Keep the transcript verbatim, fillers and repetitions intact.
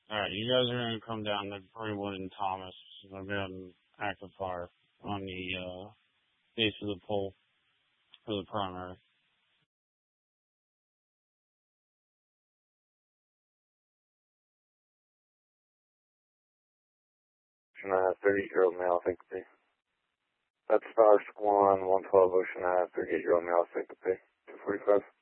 Alright, you guys are gonna come down to Greenwood and Thomas. I'll be on active fire on the uh, base of the pole for the primary. Ocean Ave, thirty-year-old male, take the P. That's Star Squad, one twelve Ocean Ave, thirty-eight-year-old male, take the P. two forty-five.